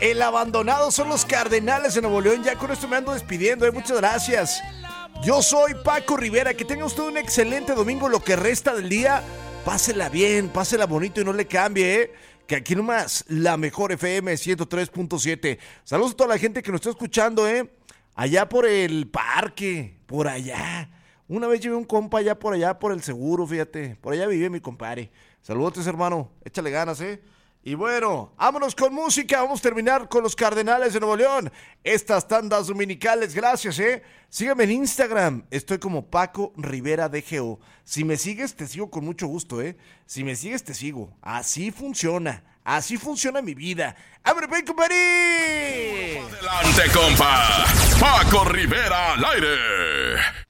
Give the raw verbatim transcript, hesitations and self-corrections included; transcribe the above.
El abandonado son los Cardenales de Nuevo León. Ya con esto me ando despidiendo, ¿eh? Muchas gracias. Yo soy Paco Rivera. Que tenga usted un excelente domingo, lo que resta del día. Pásela bien, pásela bonito y no le cambie, ¿eh? Que aquí nomás, la mejor F M ciento tres punto siete. Saludos a toda la gente que nos está escuchando, ¿eh? Allá por el parque, por allá. Una vez llevé un compa allá por allá, por el seguro, fíjate. Por allá vive mi compadre. Saludos, hermano. Échale ganas, ¿eh? Y bueno, vámonos con música. Vamos a terminar con los Cardenales de Nuevo León. Estas tandas dominicales, gracias, ¿eh? Sígueme en Instagram. Estoy como Paco Rivera D G O. Si me sigues, te sigo con mucho gusto, ¿eh? Si me sigues, te sigo. Así funciona. Así funciona mi vida. ¡Abre, ven, compadre! Adelante, compa. Paco Rivera al aire.